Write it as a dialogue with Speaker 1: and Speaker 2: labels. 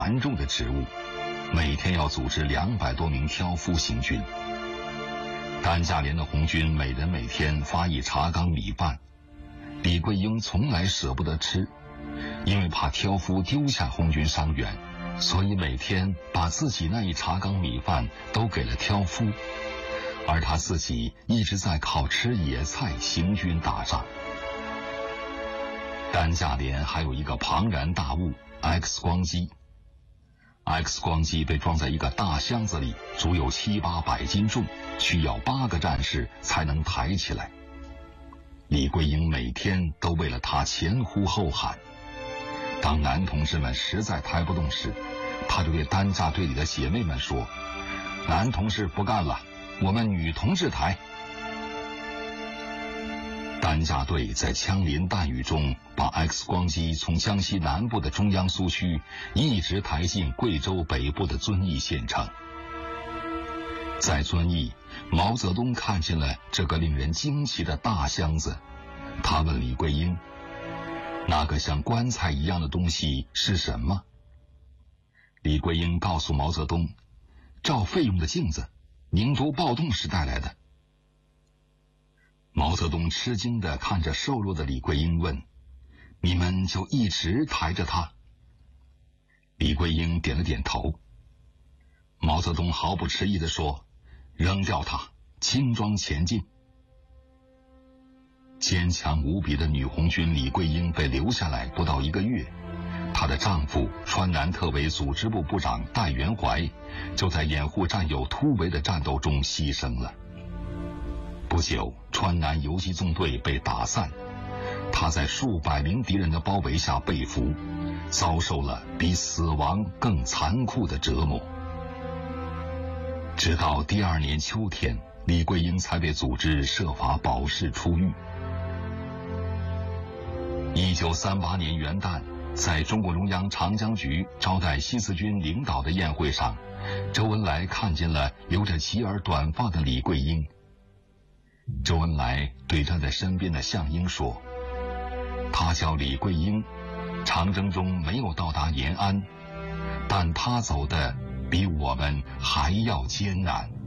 Speaker 1: 繁重的职务，每天要组织200多名挑夫行军。担架连的红军每人每天发1茶缸米饭，李桂英从来舍不得吃，因为怕挑夫丢下红军伤员，所以每天把自己那1茶缸米饭都给了挑夫，而他自己一直在靠吃野菜行军打仗。担架连还有一个庞然大物 X 光机，X 光机被装在一个大箱子里，足有700-800斤重，需要8个战士才能抬起来。李桂英每天都为了他前呼后喊，当男同志们实在抬不动时，他就对担架队里的姐妹们说：“男同志不干了，我们女同志抬。”担架队在枪林弹雨中把 X 光机从江西南部的中央苏区一直抬进贵州北部的遵义县城。在遵义，毛泽东看见了这个令人惊奇的大箱子，他问李桂英：“那个像棺材一样的东西是什么？”李桂英告诉毛泽东：“照费用的镜子，宁都暴动时带来的。”毛泽东吃惊地看着瘦弱的李桂英问：“你们就一直抬着他？”李桂英点了点头。毛泽东毫不迟疑地说：“扔掉他，轻装前进。”坚强无比的女红军李桂英被留下来不到1个月，她的丈夫川南特委组织部部长戴元怀就在掩护战友突围的战斗中牺牲了。不久，川南游击纵队被打散，他在数百名敌人的包围下被俘，遭受了比死亡更残酷的折磨。直到第2年秋天，李桂英才被组织设法保释出狱。1938年元旦，在中共中央长江局招待新四军领导的宴会上，周恩来看见了留着齐耳短发的李桂英。周恩来对站在身边的项英说：“她叫李桂英，长征中没有到达延安，但她走的比我们还要艰难。”